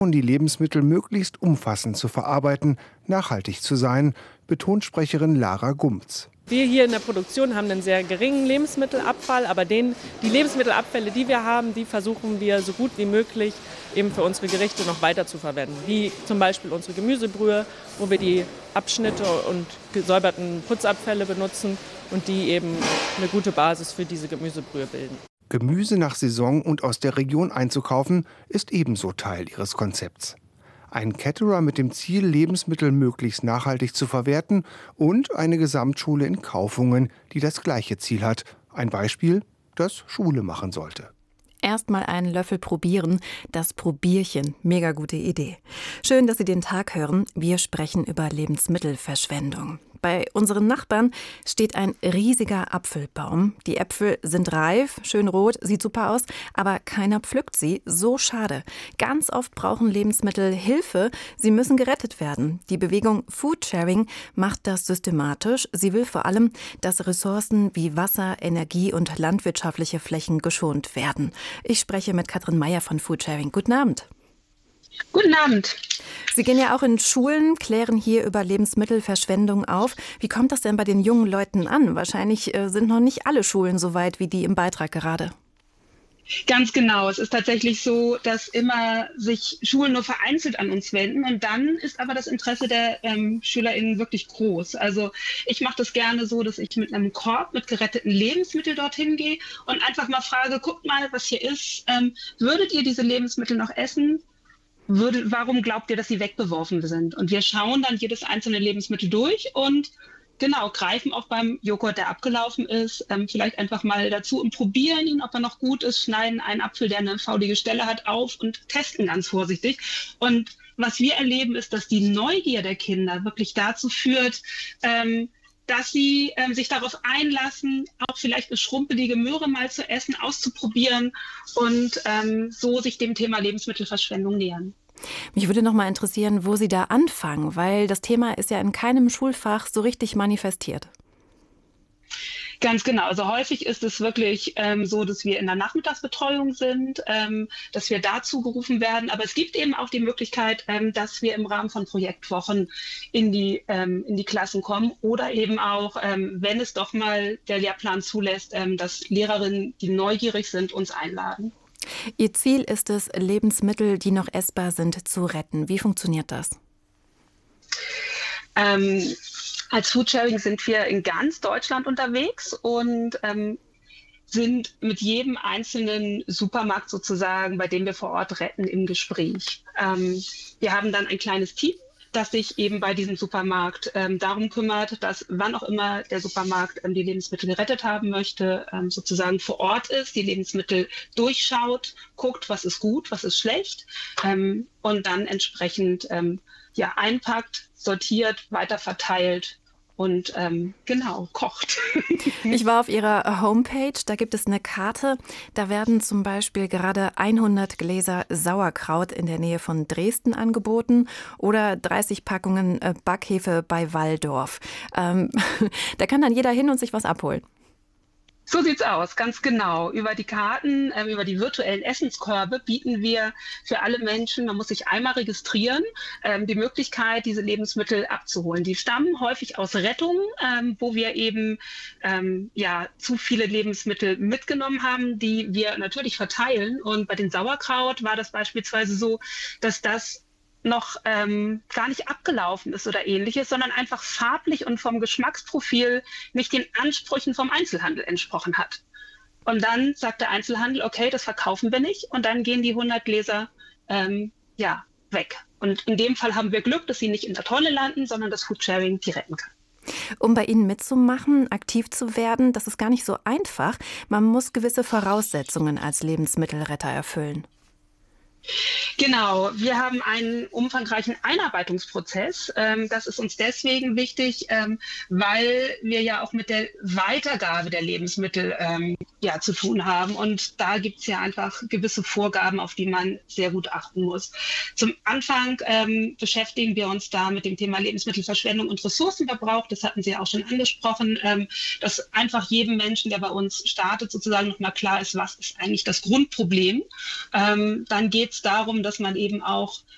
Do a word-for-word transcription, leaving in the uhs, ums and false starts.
die Lebensmittel möglichst umfassend zu verarbeiten, nachhaltig zu sein, betont Sprecherin Lara Gumz. Wir hier in der Produktion haben einen sehr geringen Lebensmittelabfall, aber den, die Lebensmittelabfälle, die wir haben, die versuchen wir so gut wie möglich eben für unsere Gerichte noch weiter zu verwenden. Wie zum Beispiel unsere Gemüsebrühe, wo wir die Abschnitte und gesäuberten Putzabfälle benutzen und die eben eine gute Basis für diese Gemüsebrühe bilden. Gemüse nach Saison und aus der Region einzukaufen, ist ebenso Teil ihres Konzepts. Ein Caterer mit dem Ziel, Lebensmittel möglichst nachhaltig zu verwerten und eine Gesamtschule in Kaufungen, die das gleiche Ziel hat. Ein Beispiel, das Schule machen sollte. Erstmal einen Löffel probieren, das Probierchen. Mega gute Idee. Schön, dass Sie den Tag hören. Wir sprechen über Lebensmittelverschwendung. Bei unseren Nachbarn steht ein riesiger Apfelbaum. Die Äpfel sind reif, schön rot, sieht super aus, aber keiner pflückt sie. So schade. Ganz oft brauchen Lebensmittel Hilfe. Sie müssen gerettet werden. Die Bewegung Foodsharing macht das systematisch. Sie will vor allem, dass Ressourcen wie Wasser, Energie und landwirtschaftliche Flächen geschont werden. Ich spreche mit Katrin Meyer von Foodsharing. Guten Abend. Guten Abend. Sie gehen ja auch in Schulen, klären hier über Lebensmittelverschwendung auf. Wie kommt das denn bei den jungen Leuten an? Wahrscheinlich äh, sind noch nicht alle Schulen so weit wie die im Beitrag gerade. Ganz genau. Es ist tatsächlich so, dass immer sich Schulen nur vereinzelt an uns wenden. Und dann ist aber das Interesse der ähm, SchülerInnen wirklich groß. Also ich mache das gerne so, dass ich mit einem Korb mit geretteten Lebensmitteln dorthin gehe und einfach mal frage, guckt mal, was hier ist. Ähm, würdet ihr diese Lebensmittel noch essen? Würde, warum glaubt ihr, dass sie weggeworfen sind? Und wir schauen dann jedes einzelne Lebensmittel durch und genau, greifen auch beim Joghurt, der abgelaufen ist, ähm, vielleicht einfach mal dazu und probieren ihn, ob er noch gut ist, schneiden einen Apfel, der eine faulige Stelle hat, auf und testen ganz vorsichtig. Und was wir erleben, ist, dass die Neugier der Kinder wirklich dazu führt, ähm, dass sie ähm, sich darauf einlassen, auch vielleicht eine schrumpelige Möhre mal zu essen, auszuprobieren und ähm, so sich dem Thema Lebensmittelverschwendung nähern. Mich würde noch mal interessieren, wo Sie da anfangen, weil das Thema ist ja in keinem Schulfach so richtig manifestiert. Ganz genau. Also häufig ist es wirklich ähm, so, dass wir in der Nachmittagsbetreuung sind, ähm, dass wir dazu gerufen werden. Aber es gibt eben auch die Möglichkeit, ähm, dass wir im Rahmen von Projektwochen in die, ähm, in die Klassen kommen oder eben auch, ähm, wenn es doch mal der Lehrplan zulässt, ähm, dass Lehrerinnen, die neugierig sind, uns einladen. Ihr Ziel ist es, Lebensmittel, die noch essbar sind, zu retten. Wie funktioniert das? Ähm, als Foodsharing sind wir in ganz Deutschland unterwegs und ähm, sind mit jedem einzelnen Supermarkt sozusagen, bei dem wir vor Ort retten, im Gespräch. Ähm, wir haben dann ein kleines Team, das sich eben bei diesem Supermarkt ähm, darum kümmert, dass wann auch immer der Supermarkt ähm, die Lebensmittel gerettet haben möchte, ähm, sozusagen vor Ort ist, die Lebensmittel durchschaut, guckt, was ist gut, was ist schlecht ähm, und dann entsprechend ähm, ja, einpackt, sortiert, weiter verteilt und ähm, genau, kocht. Ich war auf Ihrer Homepage, da gibt es eine Karte. Da werden zum Beispiel gerade hundert Gläser Sauerkraut in der Nähe von Dresden angeboten oder dreißig Packungen Backhefe bei Walldorf. Ähm, da kann dann jeder hin und sich was abholen. So sieht's aus, ganz genau. Über die Karten, äh, über die virtuellen Essenskörbe bieten wir für alle Menschen, man muss sich einmal registrieren, ähm, die Möglichkeit, diese Lebensmittel abzuholen. Die stammen häufig aus Rettungen, ähm, wo wir eben ähm, ja, zu viele Lebensmittel mitgenommen haben, die wir natürlich verteilen. Und bei den Sauerkraut war das beispielsweise so, dass das noch ähm, gar nicht abgelaufen ist oder ähnliches, sondern einfach farblich und vom Geschmacksprofil nicht den Ansprüchen vom Einzelhandel entsprochen hat. Und dann sagt der Einzelhandel, okay, das verkaufen wir nicht und dann gehen die hundert Gläser ähm, ja, weg. Und in dem Fall haben wir Glück, dass sie nicht in der Tonne landen, sondern das Foodsharing die retten kann. Um bei Ihnen mitzumachen, aktiv zu werden, das ist gar nicht so einfach. Man muss gewisse Voraussetzungen als Lebensmittelretter erfüllen. Genau, wir haben einen umfangreichen Einarbeitungsprozess. Das ist uns deswegen wichtig, weil wir ja auch mit der Weitergabe der Lebensmittel ja, zu tun haben. Und da gibt es ja einfach gewisse Vorgaben, auf die man sehr gut achten muss. Zum Anfang ähm, beschäftigen wir uns da mit dem Thema Lebensmittelverschwendung und Ressourcenverbrauch. Das hatten Sie ja auch schon angesprochen, ähm, dass einfach jedem Menschen, der bei uns startet, sozusagen nochmal klar ist, was ist eigentlich das Grundproblem. Ähm, dann geht es darum, dass man eben auch